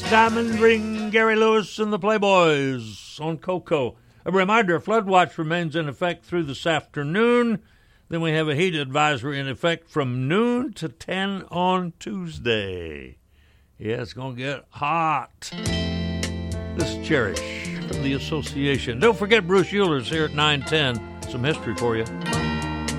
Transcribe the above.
Diamond Ring, Gary Lewis and the Playboys on Coco. A reminder, flood watch remains in effect through this afternoon. Then we have a heat advisory in effect from noon to 10 on Tuesday. Yeah, it's going to get hot. This is Cherish from the Association. Don't forget Bruce Euler's here at 9:10. Some history for you.